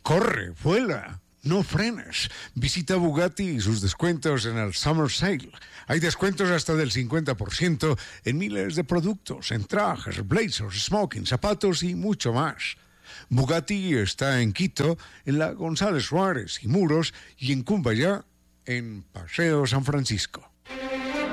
Corre, vuela, no frenes. Visita Bugatti y sus descuentos en el Summer Sale. Hay descuentos hasta del 50% en miles de productos, en trajes, blazers, smoking, zapatos y mucho más. Bugatti está en Quito, en la González Suárez y Muros, y en Cumbayá, en Paseo San Francisco.